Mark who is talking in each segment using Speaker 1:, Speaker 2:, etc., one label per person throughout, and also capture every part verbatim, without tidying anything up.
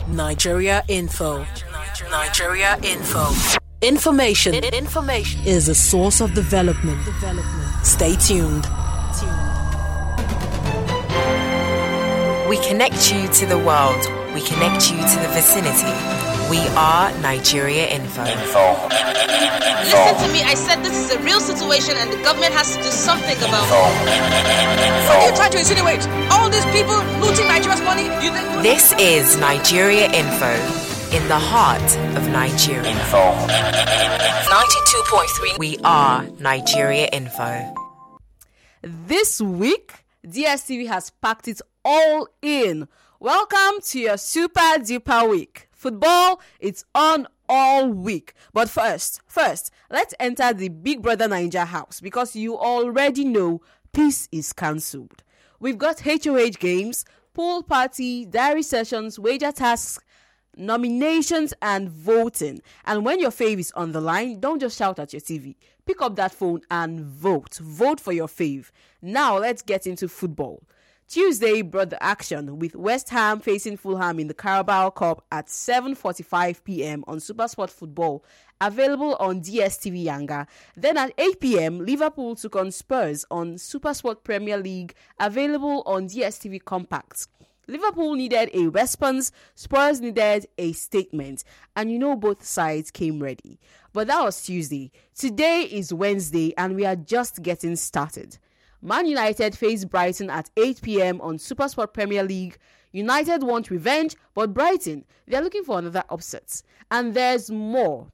Speaker 1: Nigeria Info. Nigeria Info. Information. Information is a source of development. Development. Stay tuned.
Speaker 2: We connect you to the world. We connect you to the vicinity. We are Nigeria Info.
Speaker 3: Info.
Speaker 4: Listen to me. I said this is a real situation and the government has to do something about it. What are you trying to insinuate? All these people looting Nigeria's money? You think-
Speaker 2: This is Nigeria Info, in the heart of Nigeria.
Speaker 3: Info.
Speaker 2: ninety-two point three. We are Nigeria Info.
Speaker 5: This week, D S T V has packed it all in. Welcome to your super duper week. Football, it's on all week. But first, first, let's enter the Big Brother Naija house because you already know peace is cancelled. We've got H O H games, pool party, diary sessions, wager tasks, nominations and voting. And when your fave is on the line, don't just shout at your T V. Pick up that phone and vote. Vote for your fave. Now let's get into football. Tuesday brought the action with West Ham facing Fulham in the Carabao Cup at seven forty-five p.m. on SuperSport Football, available on D S T V Yanga. Then at eight p.m, Liverpool took on Spurs on SuperSport Premier League, available on D S T V Compact. Liverpool needed a response, Spurs needed a statement, and you know both sides came ready. But that was Tuesday. Today is Wednesday and we are just getting started. Man United face Brighton at eight p.m. on SuperSport Premier League. United want revenge, but Brighton, they're looking for another upset. And there's more.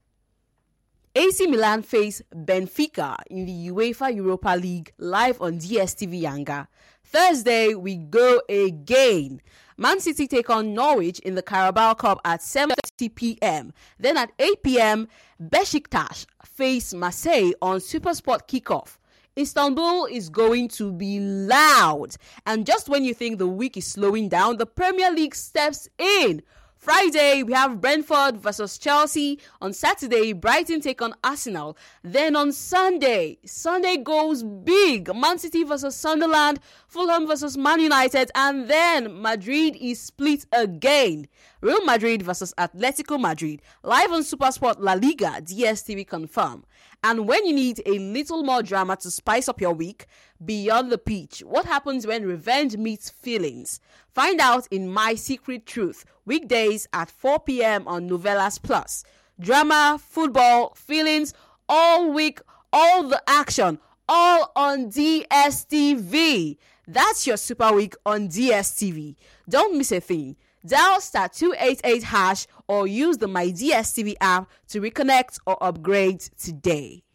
Speaker 5: A C Milan face Benfica in the UEFA Europa League live on D S T V Yanga. Thursday, we go again. Man City take on Norwich in the Carabao Cup at seven thirty p.m. Then at eight p.m, Besiktas face Marseille on SuperSport Kickoff. Istanbul is going to be loud. And just when you think the week is slowing down, the Premier League steps in. Friday, we have Brentford versus Chelsea. On Saturday, Brighton take on Arsenal. Then on Sunday, Sunday goes big. Man City versus Sunderland, Fulham versus Man United, and then Madrid is split again. Real Madrid versus Atletico Madrid, live on SuperSport La Liga, D S T V confirm. And when you need a little more drama to spice up your week, Beyond the Pitch, what happens when revenge meets feelings? Find out in My Secret Truth, weekdays at four p.m. on Novelas Plus. Drama, football, feelings, all week, all the action, all on D S T V. That's your Super Week on D S T V. Don't miss a thing. Dial star two eighty-eight hash or use the My D S T V app to reconnect or upgrade today.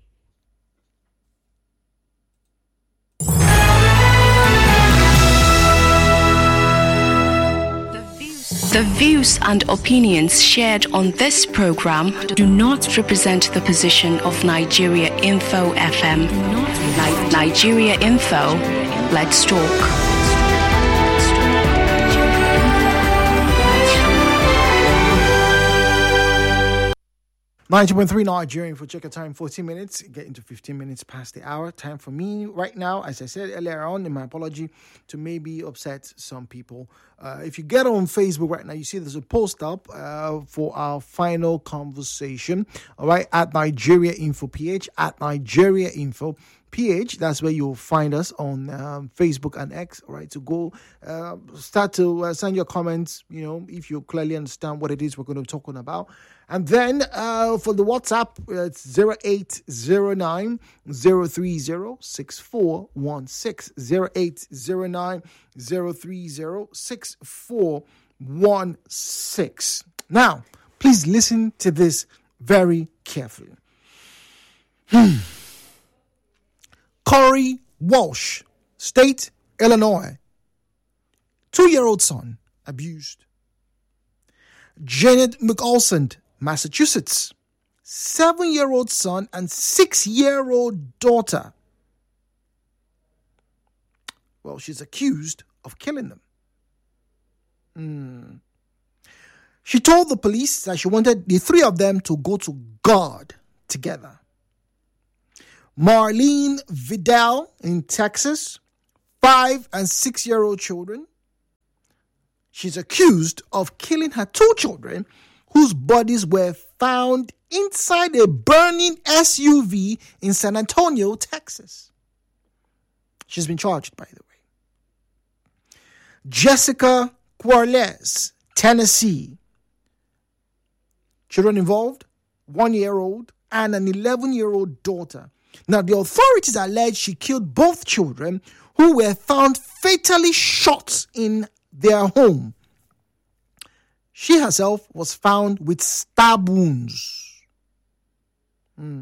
Speaker 6: The views and opinions shared on this program do not represent the position of Nigeria Info F M. Ni- Nigeria Info, let's talk.
Speaker 7: ninety point three Nigerian for check time, fourteen minutes, getting to fifteen minutes past the hour. Time for me right now, as I said earlier on in my apology, to maybe upset some people. Uh, if you get on Facebook right now, you see there's a post up uh, for our final conversation, all right, at Nigeria Info P H, at Nigeria Info P H. That's where you'll find us on um, Facebook and X, all right, to go uh, start to uh, send your comments, you know, if you clearly understand what it is we're going to be talking about. And then uh, for the WhatsApp, uh, it's zero eight zero nine zero three zero six four one six, zero eight zero nine zero three zero six four one six. Now, please listen to this very carefully. Hmm. Corey Walsh, State, Illinois. Two-year-old son abused. Janet McAlson, Massachusetts. Seven-year-old son and six-year-old daughter. Well, she's accused of killing them. Mm. She told the police that she wanted the three of them to go to God together. Marlene Vidal in Texas, five and six-year-old children. she's accused of killing her two children whose bodies were found inside a burning S U V in San Antonio, Texas. She's been charged, by the way. Jessica Quarles, Tennessee. Children involved, one-year-old and an eleven-year-old daughter. Now, the authorities allege she killed both children who were found fatally shot in their home. She herself was found with stab wounds. Hmm.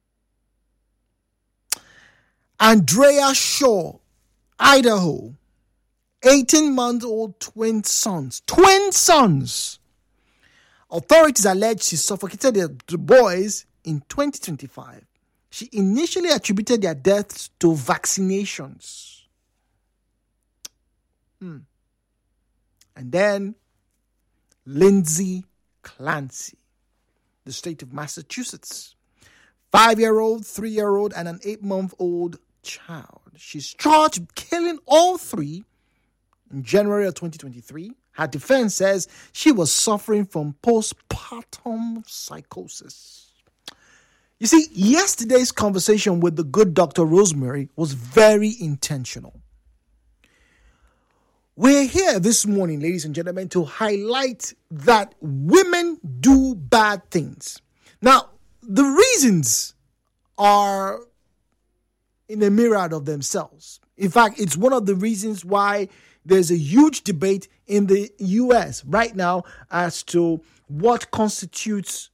Speaker 7: Andrea Shaw, Idaho. eighteen-month-old twin sons. Twin sons. Authorities allege she suffocated the boys in twenty twenty-five. She initially attributed their deaths to vaccinations. Hmm. And then Lindsay Clancy, the state of Massachusetts. Five-year-old, three-year-old, and an eight-month-old child. She's charged with killing all three in January of twenty twenty-three. Her defense says she was suffering from postpartum psychosis. You see, yesterday's conversation with the good Doctor Rosemary was very intentional. We're here this morning, ladies and gentlemen, to highlight that women do bad things. Now, the reasons are in a myriad of themselves. In fact, it's one of the reasons why there's a huge debate in the U S right now as to what constitutes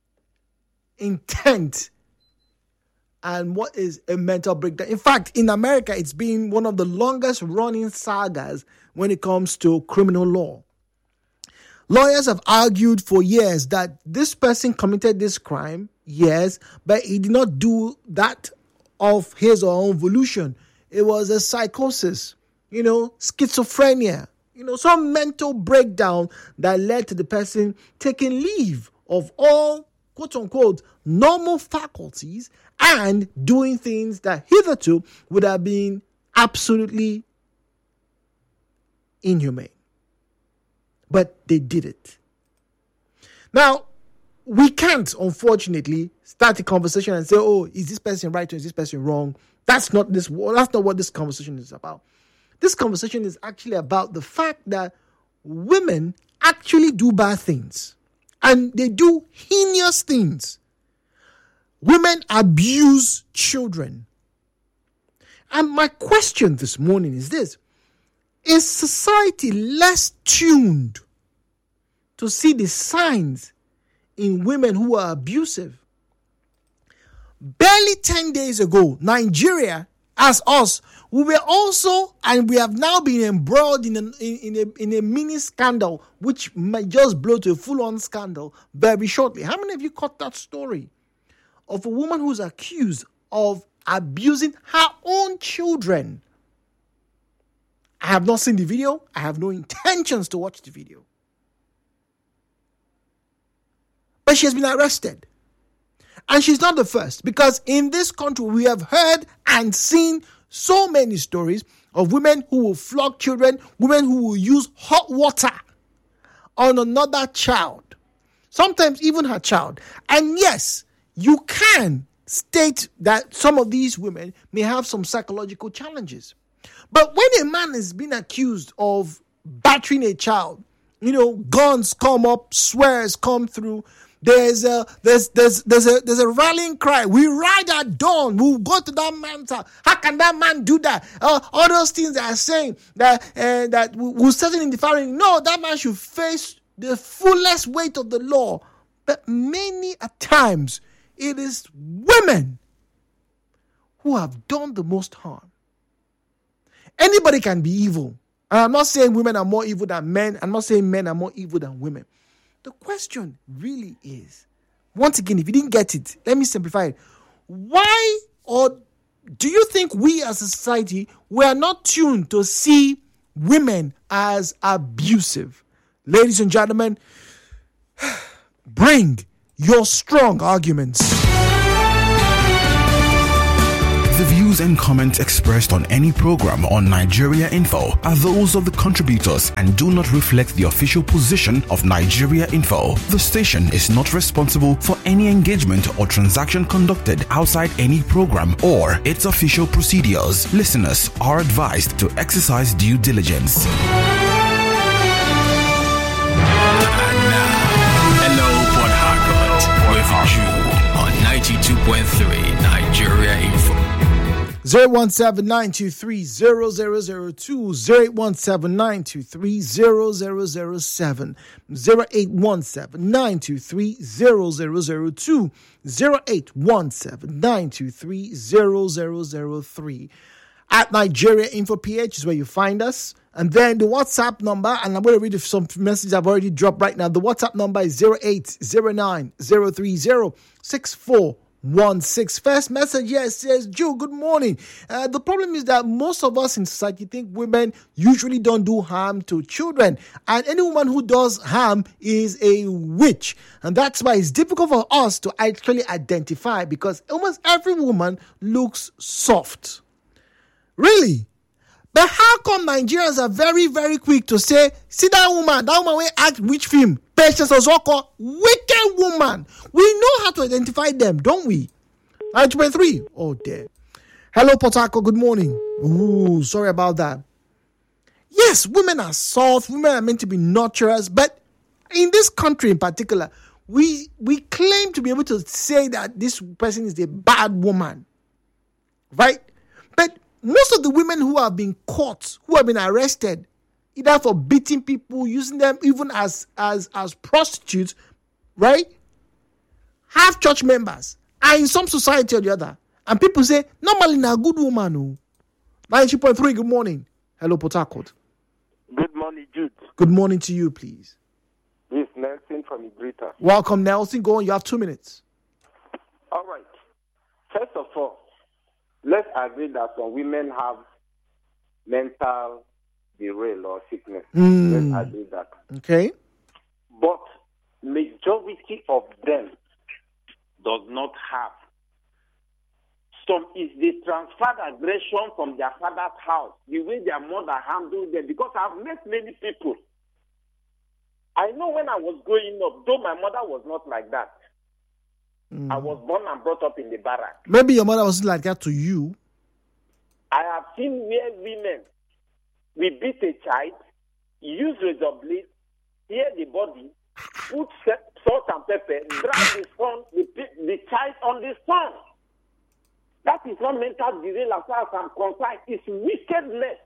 Speaker 7: intent and what is a mental breakdown. In fact, in America, it's been one of the longest running sagas when it comes to criminal law. Lawyers have argued for years that this person committed this crime, yes, but he did not do that of his or her own volition. It was a psychosis, you know, schizophrenia, you know, some mental breakdown that led to the person taking leave of all, quote unquote, normal faculties and doing things that hitherto would have been absolutely inhumane. But they did it. Now, we can't, unfortunately, start a conversation and say, oh, is this person right or is this person wrong? That's not this. That's not what this conversation is about. This conversation is actually about the fact that women actually do bad things. And they do heinous things. Women abuse children. And my question this morning is this. Is society less tuned to see the signs in women who are abusive? Barely ten days ago, Nigeria, as us, we were also, and we have now been embroiled in a, in, a, in a mini scandal, which might just blow to a full-on scandal very shortly. How many of you caught that story of a woman who's accused of abusing her own children? I have not seen the video. I have no intentions to watch the video. But she has been arrested. And she's not the first, because in this country we have heard and seen so many stories of women who will flog children, women who will use hot water on another child, sometimes even her child. And yes, you can state that some of these women may have some psychological challenges. But when a man is being accused of battering a child, you know, guns come up, swears come through, There's a there's there's there's a there's a rallying cry. We ride at dawn. We'll go to that man's house. How can that man do that? Uh, all those things that are saying that uh, that will settle in the family. No, that man should face the fullest weight of the law. But many a times it is women who have done the most harm. Anybody can be evil. And I'm not saying women are more evil than men. I'm not saying men are more evil than women. The question really is, once again, if you didn't get it, let me simplify it. Why, or do you think we as a society, we are not tuned to see women as abusive? Ladies and gentlemen, bring your strong arguments.
Speaker 1: The
Speaker 3: views and comments expressed on any program on Nigeria Info are those of the contributors and do not reflect the official position of Nigeria Info. The station is not responsible for any engagement or transaction conducted outside any program or its official procedures. Listeners are advised to exercise due diligence.
Speaker 8: ninety-two point three Nigeria Info.
Speaker 7: zero one seven nine two three zero zero zero two, zero eight one seven nine two three zero zero zero seven, zero eight one seven nine two three zero zero zero two, zero eight one seven nine two three zero zero zero three. At Nigeria Info P H is where you find us. And then the WhatsApp number, and I'm going to read some messages I've already dropped right now. The WhatsApp number is zero eight zero nine zero three zero six four one six. First message here says, Joe, good morning. Uh, the problem is that most of us in society think women usually don't do harm to children. And any woman who does harm is a witch. And that's why it's difficult for us to actually identify, because almost every woman looks soft. Really? But how come Nigerians are very, very quick to say, see that woman, that woman will act which film? Patience Ozoko, wicked woman. We know how to identify them, don't we? nine two three. Oh, dear. Hello, Port Harcourt. Good morning. Ooh, sorry about that. Yes, women are soft. Women are meant to be nurturers. But in this country in particular, we we claim to be able to say that this person is a bad woman. Right? But most of the women who have been caught, who have been arrested, either for beating people, using them even as as as prostitutes, right, have church members, are in some society or the other. And people say, normally, na good woman. Oh. ninety point three, good morning. Hello, Port Harcourt.
Speaker 9: Good morning, Jude.
Speaker 7: Good morning to you, please.
Speaker 9: This is Nelson from Ibrita.
Speaker 7: Welcome, Nelson. Go on, you have two minutes.
Speaker 9: All right. First of all, let's agree that some women have mental derail or sickness.
Speaker 7: Mm.
Speaker 9: Let's agree that.
Speaker 7: Okay.
Speaker 9: But majority of them does not have. Some is the transferred aggression from their father's house, the way their mother handled them. Because I've met many people. I know when I was growing up, though my mother was not like that. Mm. I was born and brought up in the barrack.
Speaker 7: Maybe your mother wasn't like that to you.
Speaker 9: I have seen where women, we beat a child, use razor blade, tear the body, put salt and pepper, drag the son, the, the child on the sun. That is not mental disease as far as I'm concerned. It's wickedness.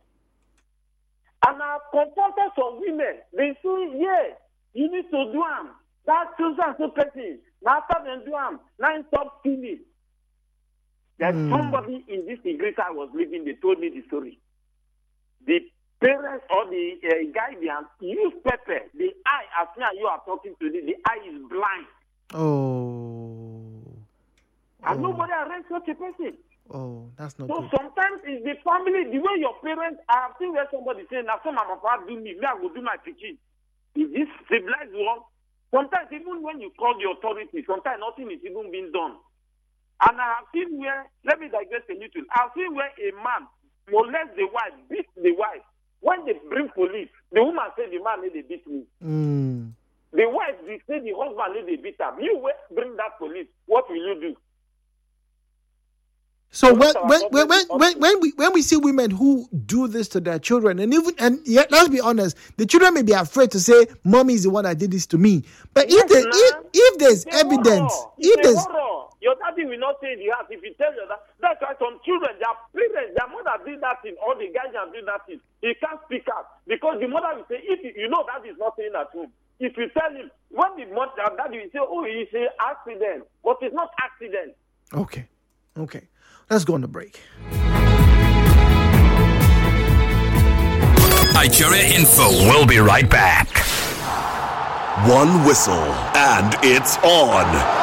Speaker 9: And I've confronted some women. They say, yes, you need to do them. That's so and so person. Now after them do them, now stop stealing. There's mm. somebody in this Igrita I was living, they told me the story. The parents or the uh, guy behind use pepper. The eye, as me and you are talking to this, the eye is blind.
Speaker 7: Oh.
Speaker 9: And
Speaker 7: oh.
Speaker 9: nobody arrests such a person.
Speaker 7: Oh, that's not
Speaker 9: so
Speaker 7: good.
Speaker 9: Sometimes it's the family, the way your parents, I have seen where somebody say, now some mama do me, me I will do my teaching. Is this civilized world? Sometimes even when you call the authorities, sometimes nothing is even being done. And I have seen where, let me digress a little, I have seen where a man molests the wife, beats the wife. When they bring police, the woman say the man need to beat me.
Speaker 7: Mm.
Speaker 9: The wife, they say the husband need to beat her. You bring that police, what will you do?
Speaker 7: So when when when when when, when we when we see women who do this to their children, and even and yeah, let's be honest, the children may be afraid to say, "Mommy is the one that did this to me." But yes, if there, if if there's it's evidence, if there's
Speaker 9: horror. Your daddy will not say in the house if you tell your dad. That's why some children, their parents, their mother did that thing, or the guy can do that thing. He can't speak up because the mother will say, "If you know that is not saying at home." If you tell him when the mother daddy will say, "Oh, it's an accident," but it's not accident.
Speaker 7: Okay, okay. Let's go on the break.
Speaker 8: Nigeria Info. We'll be right back.
Speaker 10: One whistle and it's on.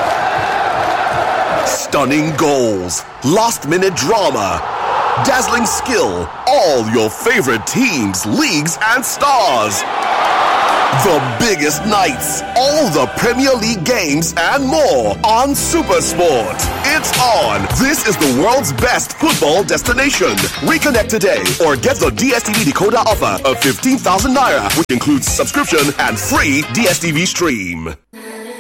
Speaker 10: Stunning goals, last-minute drama, dazzling skill, all your favorite teams, leagues, and stars. The biggest nights, all the Premier League games, and more on SuperSport. It's on. This is the world's best football destination. Reconnect today or get the D S T V decoder offer of fifteen thousand naira, which includes subscription and free D S T V stream.